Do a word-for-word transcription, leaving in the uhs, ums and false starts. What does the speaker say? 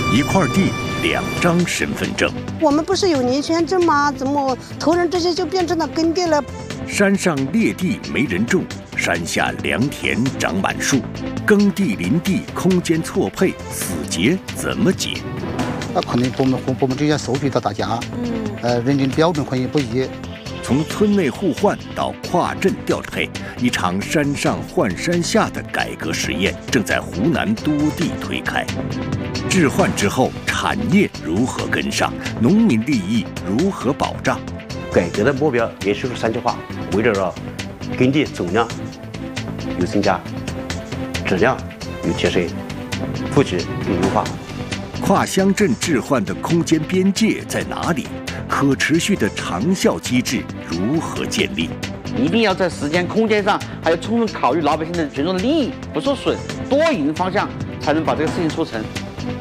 一块地，两张身份证。 我们不是有年签证吗？怎么头人这些就变成了耕地了？ 山上裂地没人种，山下良田长满树，耕地林地空间错配，死结怎么解？ 那可能我们和我们之间收集到大家，嗯，呃，认定标准可能也不一。 从村内互换到跨镇调配，一场山上换山下的改革实验正在湖南多地推开。置换之后，产业如何跟上？农民利益如何保障？ 改革的目标也就是三句话：围绕着耕地总量有增加，质量有提升，布局有优化。 跨乡镇置换的空间边界在哪里？可持续的长效机制如何建立？ 一定要在时间、空间上，还要充分考虑老百姓的群众的利益不受损，多赢方向才能把这个事情做成。